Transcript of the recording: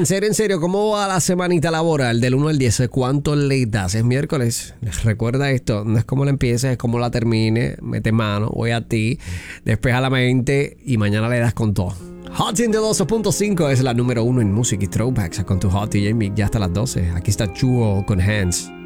en serio, ¿cómo va la semanita laboral del 1 al 10? ¿Cuánto le das? Es miércoles. Recuerda esto, no es como la empieces, es como la termine. Mete mano, voy a ti, despeja la mente y mañana le das con todo. Hot 102.5 es la número 1 en música y throwbacks con tu Hot DJ Mick ya hasta las 12. Aquí está Chuo con Hands.